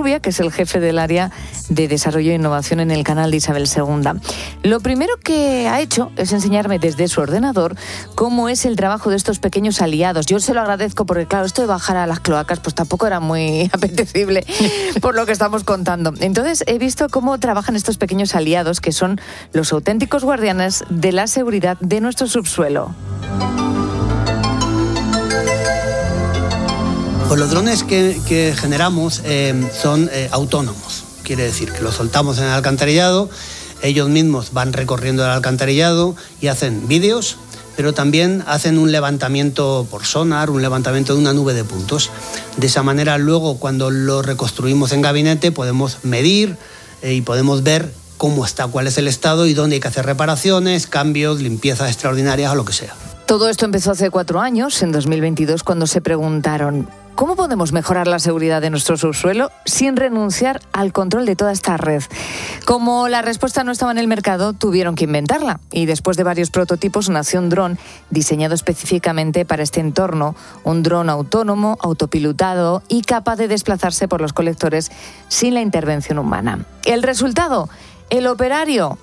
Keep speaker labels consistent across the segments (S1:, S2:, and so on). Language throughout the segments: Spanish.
S1: Iturrubia, que es el jefe del área de Desarrollo e Innovación en el canal de Isabel II. Lo primero que ha hecho es enseñarme desde su ordenador cómo es el trabajo de estos pequeños aliados. Yo se lo agradezco porque, claro, esto de bajar a las cloacas pues tampoco era muy apetecible por lo que estamos contando. Entonces he visto cómo trabajan estos pequeños aliados que son los auténticos guardianes de la seguridad de nuestro subsuelo.
S2: Pues los drones que generamos son autónomos. Quiere decir que los soltamos en el alcantarillado, ellos mismos van recorriendo el alcantarillado y hacen vídeos, pero también hacen un levantamiento por sonar, un levantamiento de una nube de puntos. De esa manera, luego, cuando lo reconstruimos en gabinete, podemos medir y podemos ver cómo está, cuál es el estado y dónde hay que hacer reparaciones, cambios, limpiezas extraordinarias o lo que sea.
S1: Todo esto empezó hace 4 años, en 2022, cuando se preguntaron: ¿cómo podemos mejorar la seguridad de nuestro subsuelo sin renunciar al control de toda esta red? Como la respuesta no estaba en el mercado, tuvieron que inventarla. Y después de varios prototipos nació un dron diseñado específicamente para este entorno. Un dron autónomo, autopilotado y capaz de desplazarse por los colectores sin la intervención humana. ¿El resultado? El operario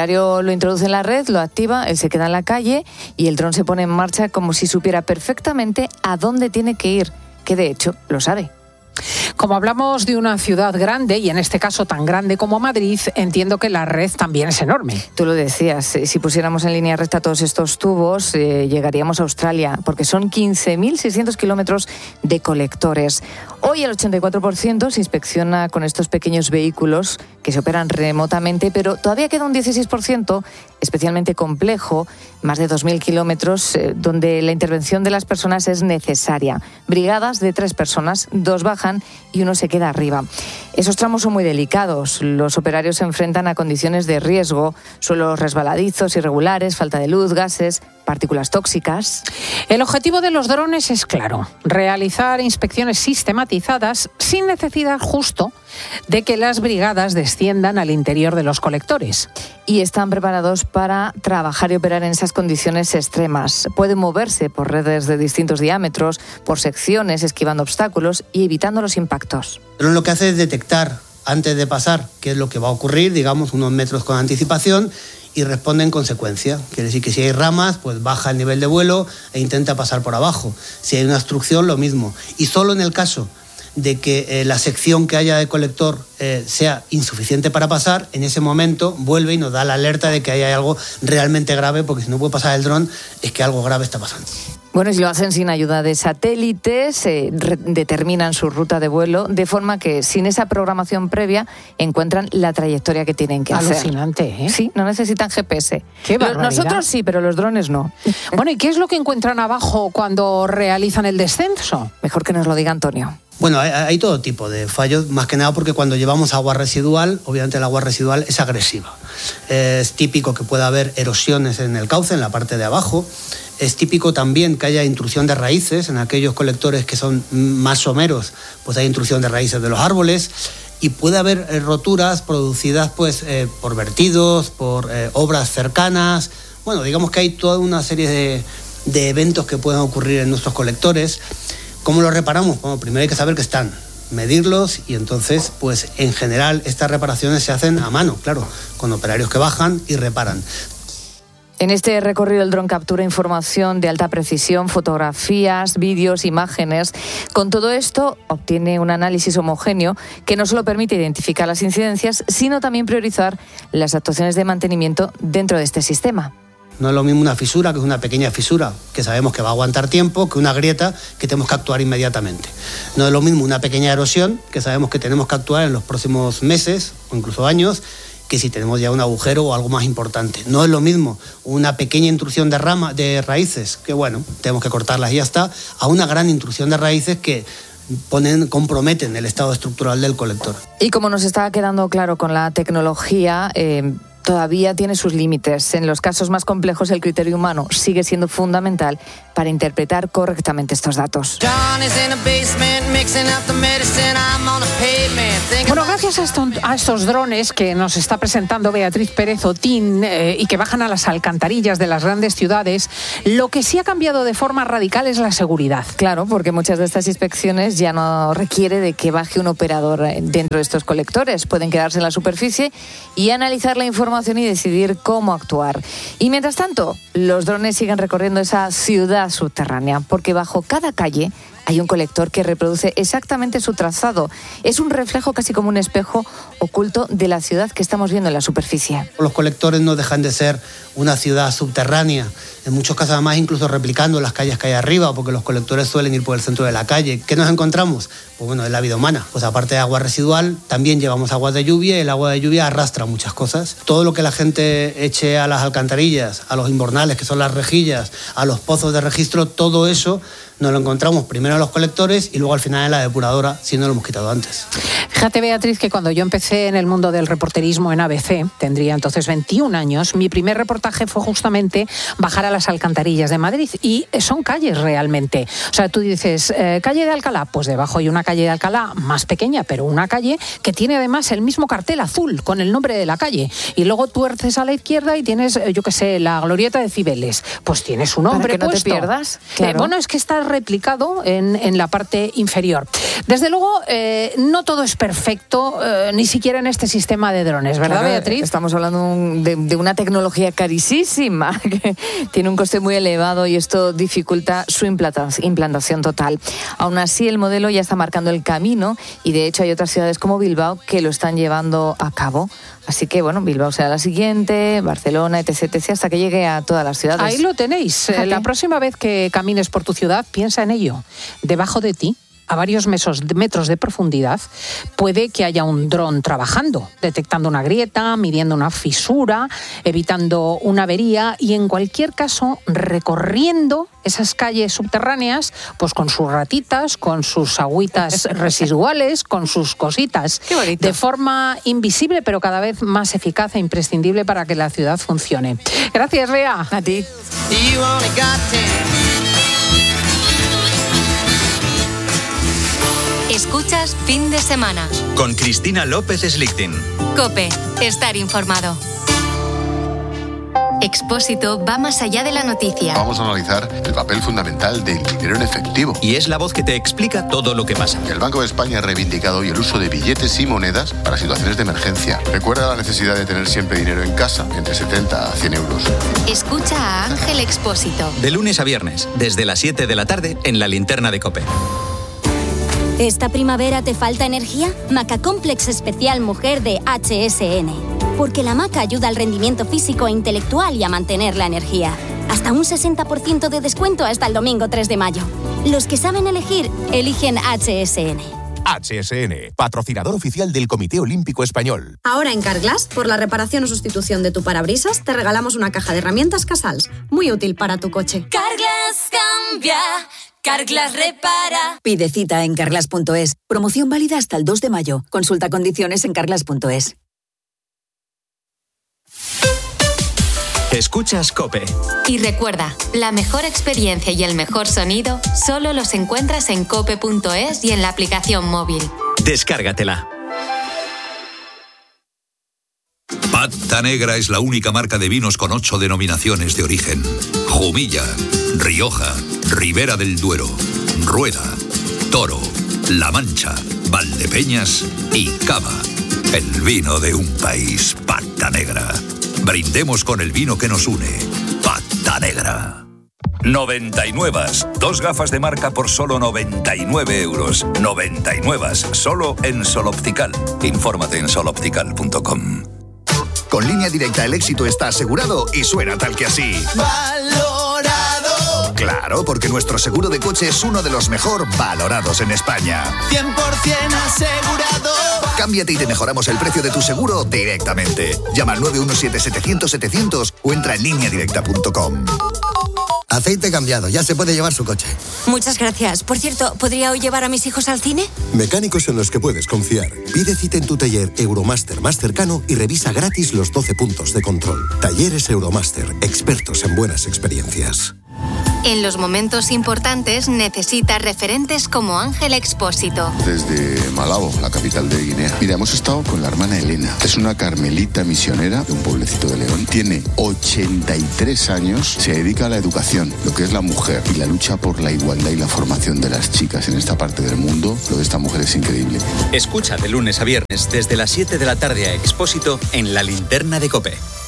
S1: lo introduce en la red, lo activa, él se queda en la calle y el dron se pone en marcha como si supiera perfectamente a dónde tiene que ir, que de hecho lo sabe.
S3: Como hablamos de una ciudad grande, y en este caso tan grande como Madrid, entiendo que la red también es enorme.
S1: Tú lo decías, si pusiéramos en línea recta todos estos tubos, llegaríamos a Australia, porque son 15.600 kilómetros de colectores. Hoy el 84% se inspecciona con estos pequeños vehículos que se operan remotamente, pero todavía queda un 16% especialmente complejo, más de 2.000 kilómetros, donde la intervención de las personas es necesaria. Brigadas de 3 personas, 2 bajan y 1 se queda arriba. Esos tramos son muy delicados. Los operarios se enfrentan a condiciones de riesgo, suelos resbaladizos, irregulares, falta de luz, gases, partículas tóxicas.
S3: El objetivo de los drones es claro: realizar inspecciones sistematizadas sin necesidad justo de que las brigadas desciendan al interior de los colectores.
S1: Y están preparados para trabajar y operar en esas condiciones extremas. Pueden moverse por redes de distintos diámetros, por secciones, esquivando obstáculos y evitando los impactos.
S2: Pero lo que hace es detectar antes de pasar qué es lo que va a ocurrir, digamos unos metros con anticipación, y responde en consecuencia. Quiere decir que si hay ramas, pues baja el nivel de vuelo e intenta pasar por abajo. Si hay una obstrucción, lo mismo. Y solo en el caso de que la sección que haya de colector sea insuficiente para pasar, en ese momento vuelve y nos da la alerta de que hay algo realmente grave, porque si no puede pasar el dron, es que algo grave está pasando.
S1: Bueno, y lo hacen sin ayuda de satélites, determinan su ruta de vuelo, de forma que sin esa programación previa encuentran la trayectoria que tienen que hacer.
S3: Alucinante, ¿eh?
S1: Sí, no necesitan GPS.
S3: ¡Qué barbaridad!
S1: Nosotros sí, pero los drones no.
S3: Bueno, ¿y qué es lo que encuentran abajo cuando realizan el descenso?
S1: Mejor que nos lo diga Antonio.
S2: Bueno, hay todo tipo de fallos, más que nada porque cuando llevamos agua residual, obviamente el agua residual es agresiva. Es típico que pueda haber erosiones en el cauce, en la parte de abajo. Es típico también que haya intrusión de raíces en aquellos colectores que son más someros, pues hay intrusión de raíces de los árboles. Y puede haber roturas producidas pues, por vertidos, por obras cercanas. Bueno, digamos que hay toda una serie de eventos que pueden ocurrir en nuestros colectores. ¿Cómo los reparamos? Bueno, primero hay que saber que están, medirlos y entonces, pues en general estas reparaciones se hacen a mano, claro, con operarios que bajan y reparan.
S1: En este recorrido el dron captura información de alta precisión, fotografías, vídeos, imágenes. Con todo esto obtiene un análisis homogéneo que no solo permite identificar las incidencias, sino también priorizar las actuaciones de mantenimiento dentro de este sistema.
S2: No es lo mismo una fisura, que es una pequeña fisura, que sabemos que va a aguantar tiempo, que una grieta, que tenemos que actuar inmediatamente. No es lo mismo una pequeña erosión, que sabemos que tenemos que actuar en los próximos meses o incluso años, que si tenemos ya un agujero o algo más importante. No es lo mismo una pequeña intrusión de raíces, que bueno, tenemos que cortarlas y ya está, a una gran intrusión de raíces que comprometen el estado estructural del colector.
S1: Y como nos está quedando claro con la tecnología, todavía tiene sus límites. En los casos más complejos, el criterio humano sigue siendo fundamental para interpretar correctamente estos datos.
S3: Bueno, gracias a estos drones que nos está presentando Beatriz Pérez Otín y que bajan a las alcantarillas de las grandes ciudades, lo que sí ha cambiado de forma radical es la seguridad.
S1: Claro, porque muchas de estas inspecciones ya no requiere de que baje un operador dentro de estos colectores. Pueden quedarse en la superficie y analizar la información y decidir cómo actuar. Y mientras tanto, los drones siguen recorriendo esa ciudad subterránea, porque bajo cada calle hay un colector que reproduce exactamente su trazado. Es un reflejo, casi como un espejo oculto de la ciudad que estamos viendo en la superficie.
S2: Los colectores no dejan de ser una ciudad subterránea, en muchos casos además incluso replicando las calles que hay arriba, porque los colectores suelen ir por el centro de la calle. ¿Qué nos encontramos? Pues bueno, es la vida humana. Pues aparte de agua residual, también llevamos agua de lluvia y el agua de lluvia arrastra muchas cosas. Todo lo que la gente eche a las alcantarillas, a los invernales, que son las rejillas, a los pozos de registro, todo eso nos lo encontramos primero en los colectores y luego al final en la depuradora, si no lo hemos quitado antes.
S3: Fíjate, Beatriz, que cuando yo empecé en el mundo del reporterismo en ABC, tendría entonces 21 años, mi primer reportaje fue justamente bajar a las alcantarillas de Madrid, y son calles realmente. O sea, tú dices, calle de Alcalá, pues debajo hay una calle de Alcalá más pequeña, pero una calle que tiene además el mismo cartel azul con el nombre de la calle, y luego tuerces a la izquierda y tienes, yo qué sé, la glorieta de Cibeles, pues tiene su nombre
S1: para que
S3: puesto.
S1: No te pierdas. Claro.
S3: Bueno, es que está replicado en la parte inferior. Desde luego, no todo es perfecto, ni siquiera en este sistema de drones, ¿verdad,
S1: claro,
S3: Beatriz?
S1: Estamos hablando de una tecnología carísima, que tiene un coste muy elevado y esto dificulta su implantación total. Aún así, el modelo ya está marcando el camino y de hecho hay otras ciudades como Bilbao que lo están llevando a cabo. Así que, bueno, Bilbao será la siguiente, Barcelona, etc., hasta que llegue a todas las ciudades.
S3: Ahí lo tenéis. La próxima vez que camines por tu ciudad, piensa en ello. Debajo de ti, a varios metros de profundidad, puede que haya un dron trabajando, detectando una grieta, midiendo una fisura, evitando una avería y, en cualquier caso, recorriendo esas calles subterráneas, pues con sus ratitas, con sus agüitas residuales, con sus cositas.
S1: Qué bonito.
S3: De forma invisible, pero cada vez más eficaz e imprescindible para que la ciudad funcione. Gracias, Bea.
S1: A ti.
S4: Escuchas Fin de Semana.
S5: Con Cristina López Slichting.
S4: COPE. Estar informado. Expósito va más allá de la noticia.
S6: Vamos a analizar el papel fundamental del dinero en efectivo.
S5: Y es la voz que te explica todo lo que pasa.
S6: El Banco de España ha reivindicado hoy el uso de billetes y monedas para situaciones de emergencia. Recuerda la necesidad de tener siempre dinero en casa, entre 70 a 100 euros.
S4: Escucha a Ángel Expósito.
S5: De lunes a viernes, desde las 7 de la tarde, en la linterna de COPE.
S7: ¿Esta primavera te falta energía? Maca Complex Especial Mujer de HSN. Porque la maca ayuda al rendimiento físico e intelectual y a mantener la energía. Hasta un 60% de descuento hasta el domingo 3 de mayo. Los que saben elegir, eligen HSN.
S8: HSN, patrocinador oficial del Comité Olímpico Español.
S9: Ahora en Carglass, por la reparación o sustitución de tu parabrisas, te regalamos una caja de herramientas Casals, muy útil para tu coche.
S4: Carglass cambia. Carglass repara.
S10: Pide cita en carglass.es. Promoción válida hasta el 2 de mayo. Consulta condiciones en carglass.es.
S5: Escuchas COPE.
S4: Y recuerda, la mejor experiencia y el mejor sonido solo los encuentras en cope.es y en la aplicación móvil.
S5: Descárgatela.
S11: Pata Negra es la única marca de vinos con 8 denominaciones de origen. Jumilla, Rioja, Ribera del Duero, Rueda, Toro, La Mancha, Valdepeñas y Cava. El vino de un país, Pata Negra. Brindemos con el vino que nos une. Pata Negra. 99. 2 gafas de marca por solo 99 euros. 99. Solo en Sol Optical. Infórmate en soloptical.com.
S8: Con Línea Directa el éxito está asegurado y suena tal que así.
S12: ¡Valorado!
S8: Claro, porque nuestro seguro de coche es uno de los mejor valorados en España.
S12: 100% asegurado.
S8: Cámbiate y te mejoramos el precio de tu seguro directamente. Llama al 917-700-700 o entra en lineadirecta.com.
S13: Aceite cambiado, ya se puede llevar su coche.
S14: Muchas gracias. Por cierto, ¿podría hoy llevar a mis hijos al cine?
S15: Mecánicos en los que puedes confiar. Pide cita en tu taller Euromaster más cercano y revisa gratis los 12 puntos de control. Talleres Euromaster, expertos en buenas experiencias.
S4: En los momentos importantes necesitas referentes como Ángel Expósito.
S6: Desde Malabo, la capital de Guinea. Mira, hemos estado con la hermana Elena. Es una carmelita misionera de un pueblecito de León. Tiene 83 años. Se dedica a la educación, lo que es la mujer y la lucha por la igualdad y la formación de las chicas en esta parte del mundo. Lo de esta mujer es increíble.
S5: Escucha de lunes a viernes desde las 7 de la tarde a Expósito en La Linterna de COPE.